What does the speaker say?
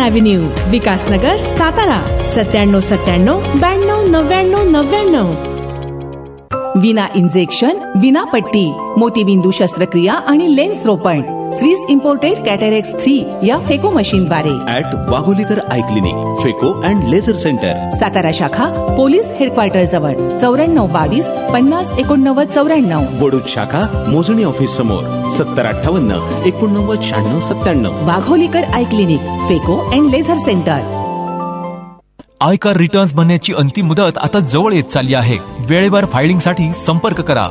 Avenue, Vikasnagar, Satara 9797929999. विना injection, विना पट्टी, मोतीबिंदू शस्त्रक्रिया आणि लेन्स रोपण स्विस इम्पोर्टेड कॅटरेक्स 3 या फेको मशीनद्वारे ॲट वाघोलीकर आय क्लिनिक, फेको अँड लेझर सेंटर, सातारा शाखा पोलीस हेडक्वार्टर जवळ 9422 508994. वडूज शाखा मोजणी ऑफिस समोर 7058 899697. वाघोलीकर आय क्लिनिक, फेको अँड लेझर सेंटर. आयकर रिटर्न्स भरण्याची अंतिम मुदत आता जवळ येत चालली आहे. वेळेवर फायलिंगसाठी संपर्क करा